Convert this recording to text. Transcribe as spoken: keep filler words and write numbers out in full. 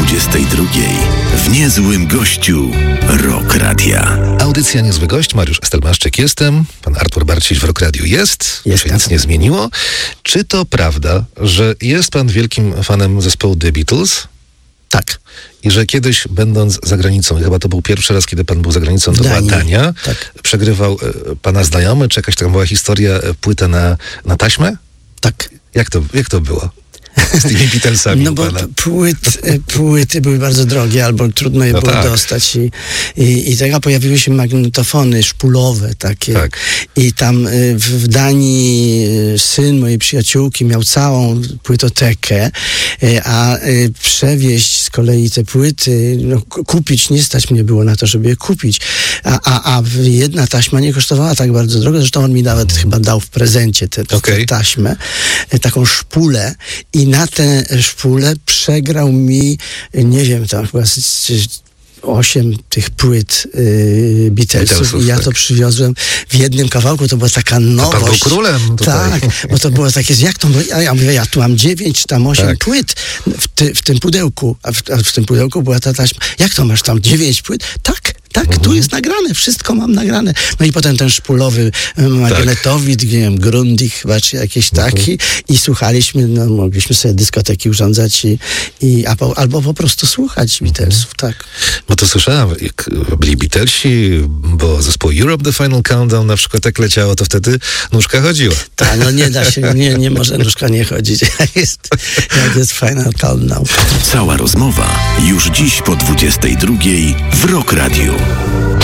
dwudziestej drugiej w Niezłym Gościu Rock Radia. Audycja Niezły Gość, Mariusz Estelmaszczyk jestem, pan Artur Barciś w Rock Radio jest, Jest się nic tam. nie zmieniło. Czy to prawda, że jest pan wielkim fanem zespołu The Beatles? Tak. I że kiedyś, będąc za granicą, chyba to był pierwszy raz, kiedy pan był za granicą, to była Danii. Dania, Tak. przegrywał e, pana znajomy, czy jakaś tam była historia, e, płytę na, na taśmę? Tak. Jak to, jak to było z tymi Beatlesami No u bo pana? p- płyt, e, płyty były bardzo drogie, albo trudno je No było tak. dostać i, i, i tego pojawiły się magnetofony szpulowe takie. Tak. I tam e, w, w Danii e, syn mojej przyjaciółki miał całą płytotekę, e, a e, przewieźć z kolei te płyty, no, k- kupić, nie stać mnie było na to, żeby je kupić. A, a, a jedna taśma nie kosztowała tak bardzo drogo, zresztą on mi nawet chyba dał w prezencie tę Okej. taśmę, e, taką szpulę i na tę szpulę przegrał mi, nie wiem, tam chyba z- z- osiem tych płyt yy, Beatlesów, Beatlesów, i ja tak. to przywiozłem w jednym kawałku, to była taka pan nowość. był królem tutaj. Tak, bo to było takie, jak to, ja, ja mówię, ja tu mam dziewięć, czy tam osiem Tak. płyt w, ty, w tym pudełku, a w, a w tym pudełku była ta taśma. Jak to masz tam dziewięć płyt? Tak, tak, Mhm. tu jest nagrane, wszystko mam nagrane. No i potem ten szpulowy e, magnetowid, nie wiem, Grundig chyba, czy jakiś Mhm. taki, i słuchaliśmy, no mogliśmy sobie dyskoteki urządzać i, i a po, albo po prostu słuchać Beatlesów, tak. Bo to słyszałem, jak byli Beatlesi, bo zespół Europe The Final Countdown na przykład jak leciało, to wtedy nóżka chodziła. Tak, no nie da się, nie, nie może nóżka nie chodzić, jak jest, jak jest Final Countdown. Cała rozmowa już dziś po dwudziestej drugiej w Rock Radio.